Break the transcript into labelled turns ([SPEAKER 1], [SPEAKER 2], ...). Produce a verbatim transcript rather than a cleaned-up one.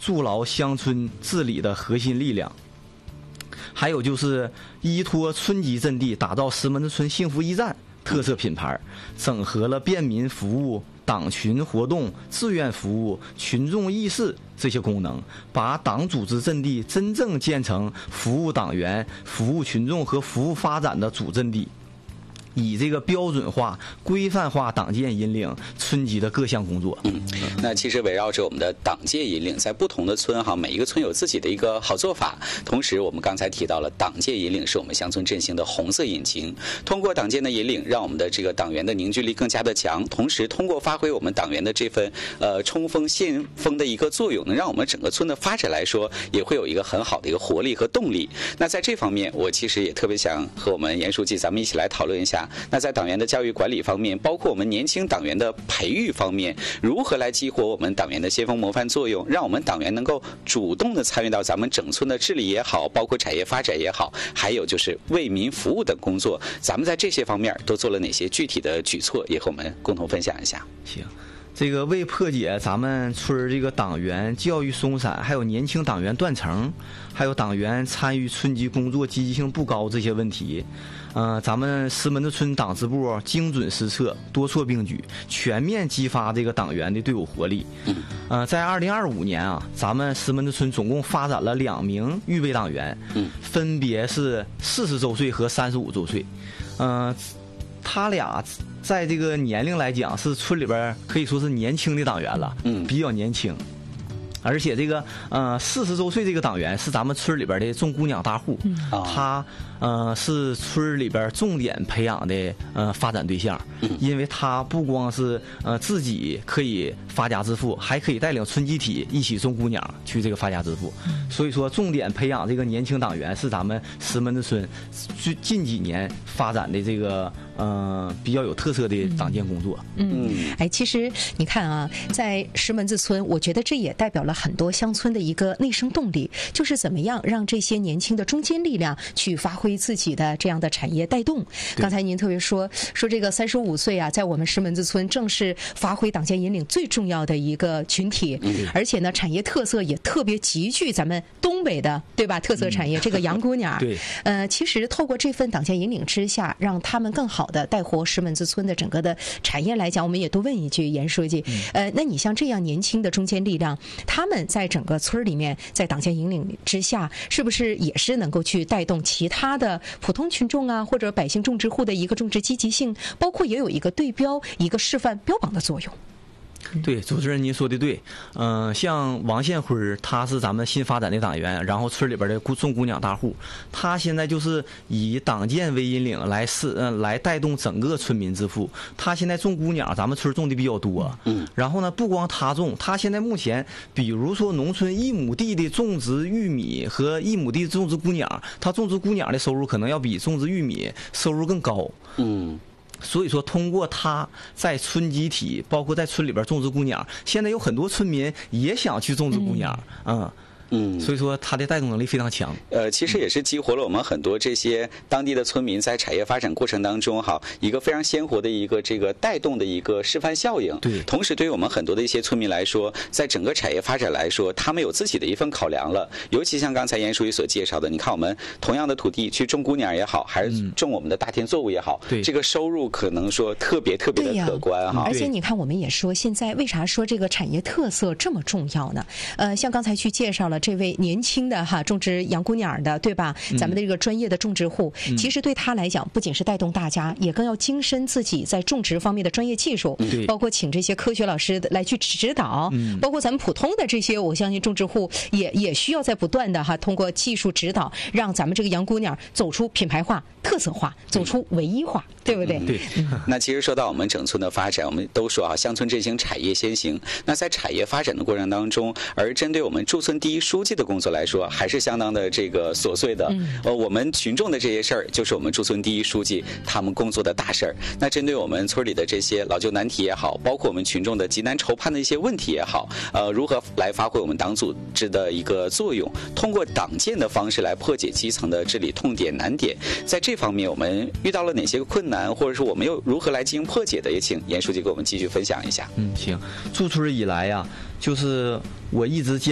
[SPEAKER 1] 筑牢乡村治理的核心力量。还有就是依托村级阵地，打造石门子村幸福驿站特色品牌，整合了便民服务、党群活动、志愿服务、群众议事这些功能，把党组织阵地真正建成服务党员、服务群众和服务发展的主阵地。以这个标准化、规范化党建引领村级的各项工作。
[SPEAKER 2] 嗯，那其实围绕着我们的党建引领，在不同的村哈，每一个村有自己的一个好做法。同时，我们刚才提到了党建引领是我们乡村振兴的红色引擎。通过党建的引领，让我们的这个党员的凝聚力更加的强。同时，通过发挥我们党员的这份呃冲锋先锋的一个作用，能让我们整个村的发展来说，也会有一个很好的一个活力和动力。那在这方面，我其实也特别想和我们严书记咱们一起来讨论一下。那在党员的教育管理方面，包括我们年轻党员的培育方面，如何来激活我们党员的先锋模范作用，让我们党员能够主动的参与到咱们整村的治理也好，包括产业发展也好，还有就是为民服务等工作，咱们在这些方面都做了哪些具体的举措，也和我们共同分享一下。
[SPEAKER 1] 行。这个为破解咱们村这个党员教育松散，还有年轻党员断层，还有党员参与村级工作积极性不高这些问题，呃，咱们石门子村党支部精准施策，多措并举，全面激发这个党员的队伍活力。呃，在二零二五年啊，咱们石门子村总共发展了两名预备党员，分别是四十周岁和三十五周岁，呃。他俩在这个年龄来讲是村里边可以说是年轻的党员了，嗯，比较年轻。而且这个呃四十周岁这个党员是咱们村里边的种姑娘大户，嗯、他呃是村里边重点培养的呃发展对象，因为他不光是呃自己可以发家致富，还可以带领村集体一起种姑娘去这个发家致富。所以说，重点培养这个年轻党员是咱们石门子村最近几年发展的这个呃比较有特色的党建工作。
[SPEAKER 3] 嗯，嗯哎，其实你看啊，在石门子村，我觉得这也代表了很多乡村的一个内生动力，就是怎么样让这些年轻的中坚力量去发挥自己的这样的产业带动。刚才您特别说说这个三十五岁啊，在我们石门子村正是发挥党建引领最重要的一个群体，嗯、而且呢，产业特色也特别极具咱们东北的对吧？特色产业、嗯、这个洋姑娘，
[SPEAKER 1] 对，
[SPEAKER 3] 呃，其实透过这份党建引领之下，让他们更好的带活石门子村的整个的产业来讲，我们也多问一句，严书记，嗯、呃，那你像这样年轻的中坚力量，他们在整个村里面，在党建引领之下，是不是也是能够去带动其他的普通群众啊，或者百姓种植户的一个种植积极性，包括也有一个对标、一个示范标榜的作用？
[SPEAKER 1] 对，主持人您说的对，嗯、呃，像王献辉，他是咱们新发展的党员，然后村里边的种姑娘大户，他现在就是以党建为引领来是呃来带动整个村民致富。他现在种姑娘，咱们村种的比较多，嗯，然后呢，不光他种，他现在目前，比如说农村一亩地的种植玉米和一亩地种植姑娘，他种植姑娘的收入可能要比种植玉米收入更高，嗯。所以说，通过他在村集体，包括在村里边种植姑娘，现在有很多村民也想去种植姑娘，嗯。嗯嗯，所以说它的带动能力非常强。
[SPEAKER 2] 呃，其实也是激活了我们很多这些当地的村民在产业发展过程当中哈，一个非常鲜活的一个这个带动的一个示范效应。
[SPEAKER 1] 对，
[SPEAKER 2] 同时对于我们很多的一些村民来说，在整个产业发展来说，他们有自己的一份考量了。尤其像刚才严书记所介绍的，你看我们同样的土地去种姑娘也好，还是种我们的大田作物也好，对、嗯，这个收入可能说特别特别的可观哈。
[SPEAKER 3] 而且你看，我们也说现在为啥说这个产业特色这么重要呢？呃，像刚才去介绍了。这位年轻的哈种植洋姑娘的，对吧？咱们的这个专业的种植户，嗯、其实对他来讲，不仅是带动大家，也更要精深自己在种植方面的专业技术，嗯、包括请这些科学老师来去指导，嗯、包括咱们普通的这些，我相信种植户也也需要在不断的哈通过技术指导，让咱们这个洋姑娘走出品牌化、特色化，走出唯一化，嗯、对不对？
[SPEAKER 1] 对。
[SPEAKER 2] 嗯、那其实说到我们整村的发展，我们都说啊，乡村振兴，产业先行。那在产业发展的过程当中，而针对我们驻村第一书记的工作来说，还是相当的这个琐碎的。嗯、呃，我们群众的这些事儿，就是我们驻村第一书记他们工作的大事儿。那针对我们村里的这些老旧难题也好，包括我们群众的急难愁盼的一些问题也好，呃，如何来发挥我们党组织的一个作用，通过党建的方式来破解基层的治理痛点难点，在这方面我们遇到了哪些困难，或者说我们又如何来进行破解的，也请严书记给我们继续分享一下。
[SPEAKER 1] 嗯，行。驻村以来呀、啊，就是我一直坚